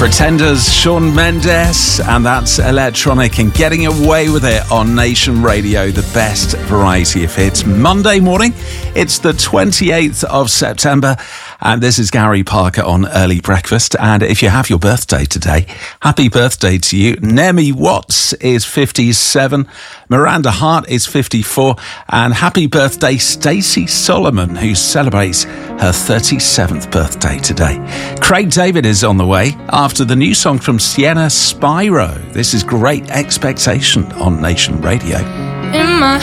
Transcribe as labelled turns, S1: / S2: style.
S1: Pretenders, Shawn Mendes, and that's Electronic and Getting Away With It on Nation Radio, the best variety of hits. Monday morning, it's the 28th of September, and this is Gary Parker on Early Breakfast. And if you have your birthday today, happy birthday to you. Nemi Watts is 57, Miranda Hart is 54, and happy birthday Stacey Solomon, who celebrates her 37th birthday today. Craig David is on the way after the new song from Sienna Spyro. This is Great Expectation on Nation Radio.